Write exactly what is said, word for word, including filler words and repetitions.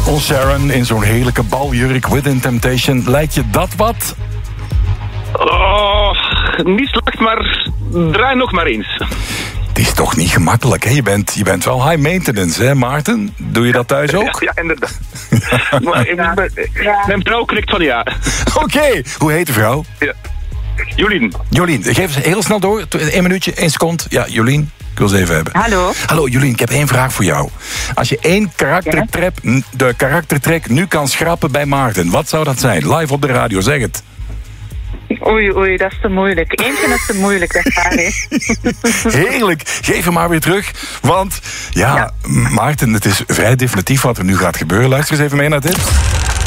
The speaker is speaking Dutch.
Oh, Sharon, in zo'n heerlijke baljurk, Within Temptation. Lijkt je dat wat? Oh, niet slecht, maar draai nog maar eens. Het is toch niet gemakkelijk, hè? Je bent, je bent wel high maintenance, hè, Maarten? Doe je dat thuis ook? Ja, ja inderdaad. Maar, ja. Mijn vrouw knikt van ja. Oké, okay. Hoe heet de vrouw? Ja. Jolien. Jolien, geef eens heel snel door. Eén minuutje, één seconde. Ja, Jolien, ik wil ze even hebben. Hallo. Hallo Jolien, ik heb één vraag voor jou. Als je één karaktertrek, de karaktertrek nu kan schrappen bij Maarten, wat zou dat zijn? Live op de radio, zeg het. Oei, oei, dat is te moeilijk. Eentje is te moeilijk, dat gaat niet. Heerlijk, geef hem maar weer terug. Want, ja, ja, Maarten, het is vrij definitief wat er nu gaat gebeuren. Luister eens even mee naar dit.